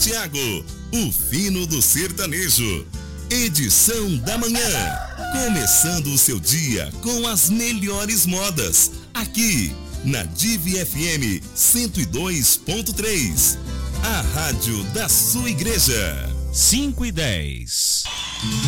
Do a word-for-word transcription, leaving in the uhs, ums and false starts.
Santiago, o fino do sertanejo. Edição da manhã, começando o seu dia com as melhores modas, aqui na Divi F M cento e dois ponto três, a rádio da sua igreja. cinco e dez.